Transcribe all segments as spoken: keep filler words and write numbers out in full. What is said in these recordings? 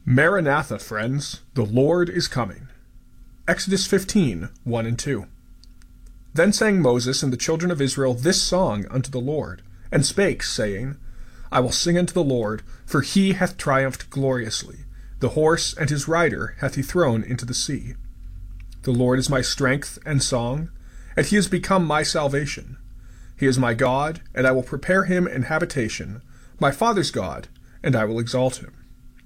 Maranatha, friends, the Lord is coming. Exodus fifteen, one and two. Then sang Moses and the children of Israel this song unto the Lord, and spake, saying, I will sing unto the Lord, for he hath triumphed gloriously. The horse and his rider hath he thrown into the sea. The Lord is my strength and song, and he is become my salvation. He is my God, and I will prepare him an habitation, my father's God, and I will exalt him.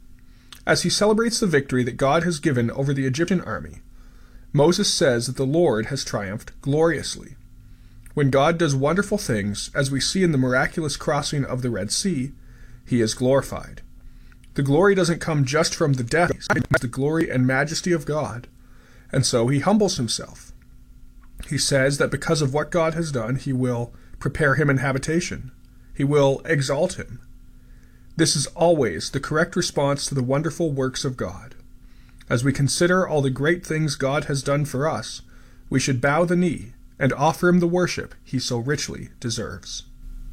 As he celebrates the victory that God has given over the Egyptian army, Moses says that the Lord has triumphed gloriously. When God does wonderful things, as we see in the miraculous crossing of the Red Sea, he is glorified. The glory doesn't come just from the death, it's the glory and majesty of God, and so he humbles himself. He says that because of what God has done, he will prepare him an habitation. He will exalt him. This is always the correct response to the wonderful works of God. As we consider all the great things God has done for us, we should bow the knee and offer him the worship he so richly deserves.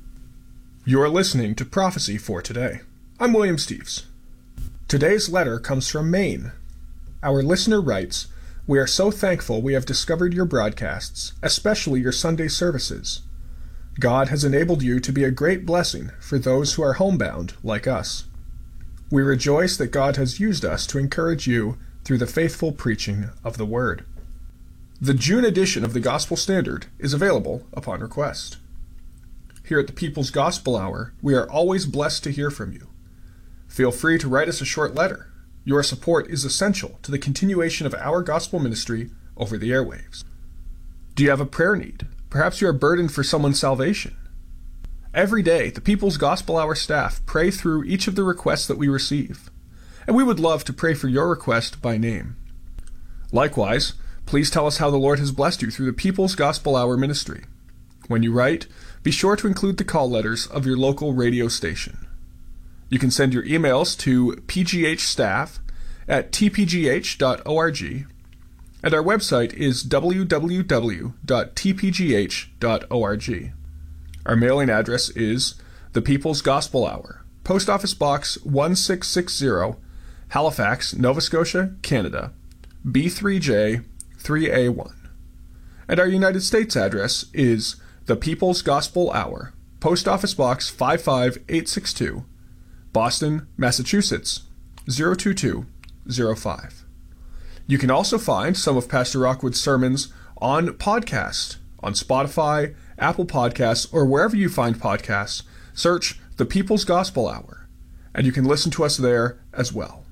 You are listening to Prophecy for Today. I'm William Steves. Today's letter comes from Maine. Our listener writes, We are so thankful we have discovered your broadcasts, especially your Sunday services. God has enabled you to be a great blessing for those who are homebound like us. We rejoice that God has used us to encourage you through the faithful preaching of the Word. The June edition of the Gospel Standard is available upon request. Here at the People's Gospel Hour, we are always blessed to hear from you. Feel free to write us a short letter. Your support is essential to the continuation of our gospel ministry over the airwaves. Do you have a prayer need? Perhaps you are burdened for someone's salvation. Every day, the People's Gospel Hour staff pray through each of the requests that we receive, and we would love to pray for your request by name. Likewise, please tell us how the Lord has blessed you through the People's Gospel Hour ministry. When you write, be sure to include the call letters of your local radio station. You can send your emails to p g h staff at t p g h dot org, and our website is w w w dot t p g h dot org. Our mailing address is The People's Gospel Hour, Post Office Box one six six zero, Halifax, Nova Scotia, Canada, B three J three A one. And our United States address is The People's Gospel Hour, Post Office Box five five eight six two, Boston, Massachusetts, zero two two zero five. You can also find some of Pastor Rockwood's sermons on podcast, on Spotify, Apple Podcasts, or wherever you find podcasts. Search The People's Gospel Hour, and you can listen to us there as well.